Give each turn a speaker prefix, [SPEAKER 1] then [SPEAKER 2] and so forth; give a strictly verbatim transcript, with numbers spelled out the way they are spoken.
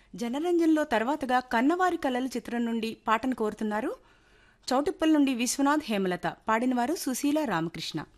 [SPEAKER 1] జనరంజన్లో తర్వాతగా కన్నవారి కలలు చిత్రం నుండి పాటను కోరుతున్నారు చౌటుప్పల్ నుండి విశ్వనాథ్ హేమలత. పాడినవారు సుశీల రామకృష్ణ.